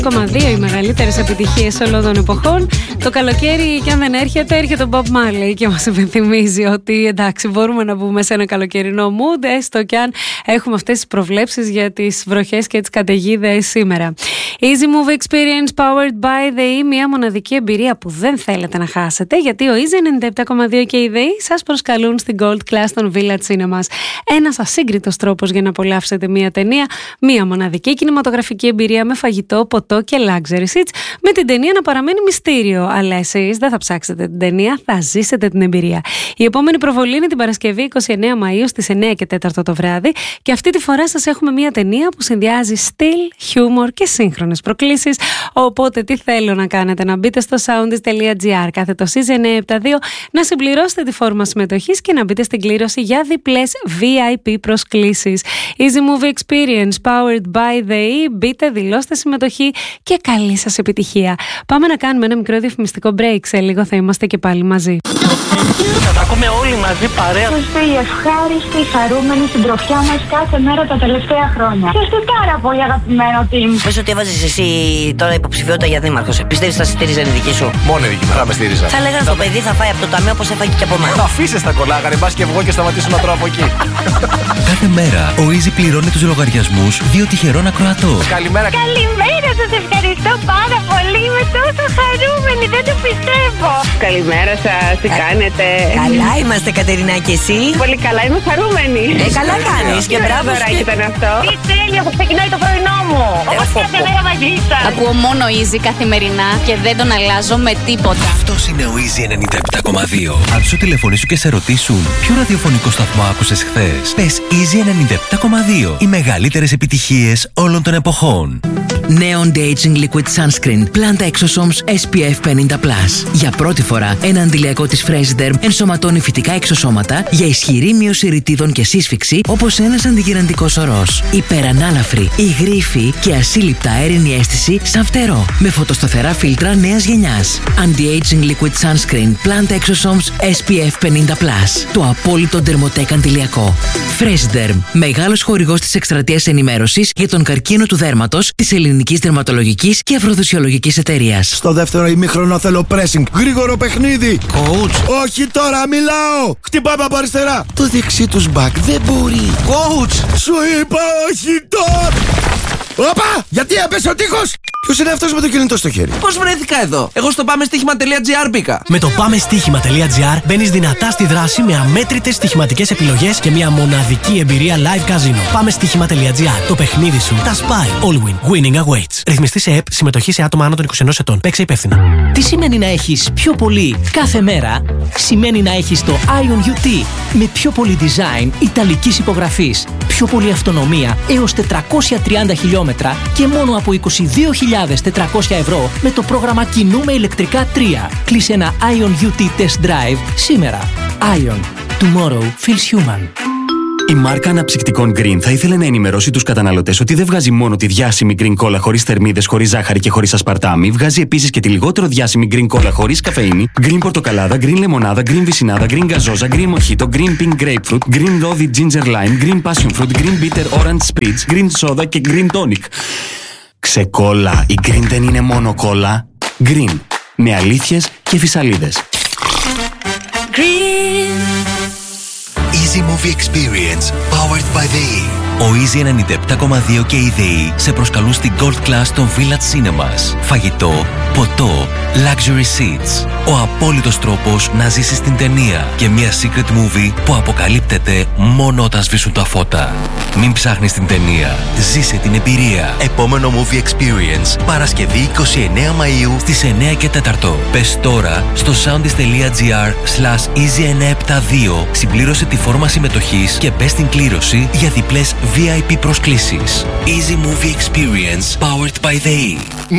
2 οι μεγαλύτερες επιτυχίες όλων των εποχών. Το καλοκαίρι, και αν δεν έρχεται ο Bob Marley και μας υπενθυμίζει ότι εντάξει, μπορούμε να μπούμε σε ένα καλοκαιρινό mood, έστω και αν έχουμε αυτές τις προβλέψεις για τις βροχές και τις καταιγίδες σήμερα. Easy Move Experience powered by the E, μια μοναδική εμπειρία που δεν θέλετε να χάσετε, γιατί ο Easy 97,2 και η ΔΕΗ σας προσκαλούν στην Gold Class των Village Cinemas. Ένας ασύγκριτος τρόπος για να απολαύσετε μια ταινία, μια μοναδική κινηματογραφική εμπειρία με φαγητό, ποτό και luxury seats, με την ταινία να παραμένει μυστήριο. Αλλά εσείς δεν θα ψάξετε την ταινία, θα ζήσετε την εμπειρία. Η επόμενη προβολή είναι την Παρασκευή 29 Μαΐου στις 9 και 4 το βράδυ, και αυτή τη φορά σας έχουμε μια ταινία που συνδυάζει στυλ, χιούμορ και σύγχρονες προκλήσεις. Οπότε τι θέλω να κάνετε? Να μπείτε στο soundis.gr /Easy 972, να συμπληρώσετε τη φόρμα συμμετοχής και να μπείτε στην κλήρωση για διπλές VIP προσκλήσεις. Easy Movie Experience powered by the E. Μπείτε, δηλώστε συμμετοχή και καλή σας επιτυχία. Πάμε να κάνουμε ένα μικρό διαφημιστικό break. Σε λίγο θα είμαστε και πάλι μαζί. Θα τα ακούμε όλοι μαζί παρέα. Είστε η ευχάριστη, χαρούμενη συντροφιά μας κάθε μέρα τα τελευταία χρόνια. Και είστε πάρα πολύ αγαπημένο team. Πες ότι έβαζες εσύ τώρα υποψηφιότητα για δήμαρχος. Πιστεύεις θα στήριζε η δική σου? Μόνο η δική μου θα με στήριζα. Θα λέγανε το παιδί θα φάει από το ταμείο όπως έφαγε και από εμάς. Αφήσες τα κολλάγανε, μπας και βγω και σταματήσω να τρώω από εκεί. Κάθε μέρα ο Easy πληρώνει τους λογαριασμούς 2 τυχερών ακροατών. Καλημέρα. Καλημέρα, σας ευχαριστώ πάρα πολύ. Είμαι τόσο χαρούμενη, δεν το πιστεύω. Καλημέρα σας, τι κάνετε? Καλά είμαστε, Κατερίνα, και εσύ? Πολύ καλά, είμαι χαρούμενη. Καλά κάνεις και μπράβο. Δωράκι ήταν αυτό. Τι τέλειο που ξεκινάει το πρωινό μου. Όπως κάθε μέρα μαζί σας. Ακούω μόνο Easy καθημερινά και δεν τον αλλάζω με τίποτα. Αυτός είναι ο Easy 97,2. Αν σου τηλεφωνήσουν και σε ρωτήσουν ποιο ραδιοφωνικό σταθμό άκουσες χθες, πες Easy 97,2. Οι μεγαλύτερες επιτυχίες όλων των εποχών. Neon De-Aging Liquid Sunscreen Planta Exosomes SPF 50+. Για πρώτη φορά, ένα αντιλιακό της Fresiderm ενσωματώνει φυτικά εξωσώματα για ισχυρή μείωση ρητίδων και σύσφυξη, όπως ένας αντιγυραντικός ορός. Υπερανάλαφρη, υγρήφη και ασύλληπτα αέρινη αίσθηση σαν φτερό. Με φωτοσταθερά φίλτρα νέας γενιάς. Anti-Aging Liquid Sunscreen Planta Exosomes SPF 50+. Το απόλυτο ντερμοτέκ αντιλιακό. Fresiderm, μεγάλος χορηγός της εκστρατείας ενημέρωσης για τον καρκίνο του δέρματος της Ελληνικής Δερματολογικής και Αφροδισιολογικής Εταιρείας. Στο δεύτερο ημίχρονο θέλω pressing. Γρήγορο παιχνίδι. Coach. Όχι τώρα, μιλάω. Χτυπάμε από αριστερά. Το δεξί τους μπακ δεν μπορεί. Coach. Σου είπα όχι τώρα. Όπα! Γιατί έπεσε ο τείχος! Ποιος είναι αυτός με το κινητό στο χέρι? Πώς βρέθηκα εδώ? Εγώ στο πάμεστοίχημα.gr μπήκα. Με το πάμεστοίχημα.gr μπαίνεις δυνατά στη δράση με αμέτρητες στοιχηματικές επιλογές και μια μοναδική εμπειρία live casino. Πάμεστοίχημα.gr. Το παιχνίδι σου τα σπάει. All win. Winning awaits. Ρυθμιστή σε ΕΠ. Συμμετοχή σε άτομα άνω των 21 ετών. Παίξε υπεύθυνα. Τι σημαίνει να έχεις πιο πολύ κάθε μέρα? Σημαίνει να έχεις το Ion UT με πιο πολύ design ιταλικής υπογραφής, πιο πολύ αυτονομία έως 430 χιλιόμετρα και μόνο από 22.400 ευρώ με το πρόγραμμα Κινούμε ηλεκτρικά 3. Κλείσε ένα Ion UT Test Drive σήμερα. Ion. Tomorrow feels human. Η μάρκα αναψυκτικών Green θα ήθελε να ενημερώσει τους καταναλωτές ότι δεν βγάζει μόνο τη διάσημη Green Cola χωρίς θερμίδες, χωρίς ζάχαρη και χωρίς ασπαρτάμι, βγάζει επίσης και τη λιγότερο διάσημη Green Cola χωρίς καφεΐνη, Green Πορτοκαλάδα, Green Λεμονάδα, Green Βυσσινάδα, Green Γκαζόζα, Green Mojito, Green Pink Grapefruit, Green Rosy Ginger Lime, Green Passion Fruit, Green Bitter Orange Spritz, Green Soda και Green Tonic. Ξεκόλα, η Green δεν είναι μόνο κόλλα. Green, με αλήθειες και φυσαλίδες. Easy Movie Experience powered by the E. Ο Easy 97,2 και η ΔΕΗ σε προσκαλούν στην Gold Class των Village Cinemas. Φαγητό, ποτό, luxury seats. Ο απόλυτος τρόπος να ζήσεις την ταινία και μια secret movie που αποκαλύπτεται μόνο όταν σβήσουν τα φώτα. Μην ψάχνεις την ταινία, ζήσε την εμπειρία. Επόμενο Movie Experience, Παρασκευή 29 Μαΐου στις 9 και 4. Πες τώρα στο soundis.gr/easy972, συμπλήρωσε τη φόρμα συμμετοχής και μπες στην κλήρωση για διπλές VIP προσκλήσεις. Easy Movie Experience powered by the E.